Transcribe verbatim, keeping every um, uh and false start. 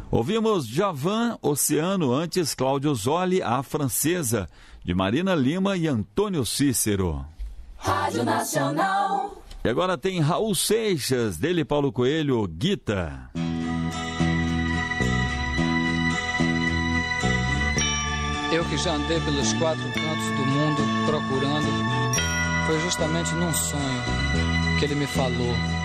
Ouvimos Djavan, Oceano, antes Cláudio Zoli, A Francesa, de Marina Lima e Antônio Cícero. Rádio Nacional. E agora tem Raul Seixas, dele Paulo Coelho, Guita. Eu que já andei pelos quatro cantos do mundo procurando, foi justamente num sonho que ele me falou.